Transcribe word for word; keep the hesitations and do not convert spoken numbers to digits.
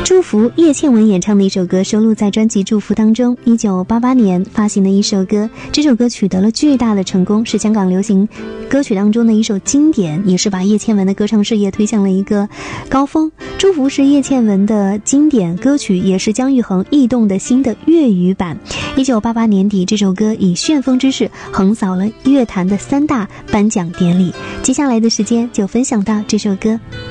祝福叶倩文演唱的一首歌收录在专辑《祝福》当中，一九八八年发行的一首歌。这首歌取得了巨大的成功，是香港流行歌曲当中的一首经典，也是把叶倩文的歌唱事业推向了一个高峰。祝福是叶倩文的经典歌曲，也是姜育恒异动的新的粤语版。一九八八年底，这首歌以旋风之势横扫了乐坛的三大颁奖典礼。接下来的时间就分享到这首歌。